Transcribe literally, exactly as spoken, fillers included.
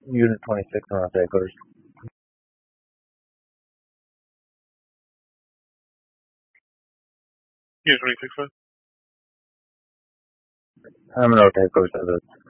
Unit twenty-six on our headquarters. Unit twenty-six, sir. I'm in our headquarters.